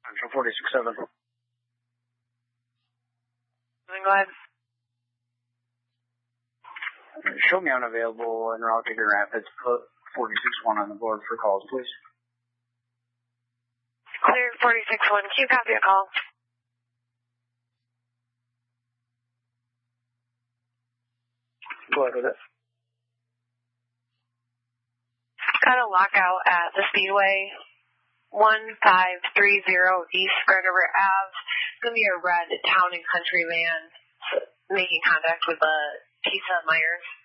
Central 46-7. Go ahead. Show me unavailable en route to Grand Rapids. Put 46-1 on the board for calls, please. Clear 46-1. Can you copy a call? Go ahead with it. Got a lockout at the Speedway, 1530 East Red River Ave. It's going to be a red town and country van making contact with a Pizza Myers.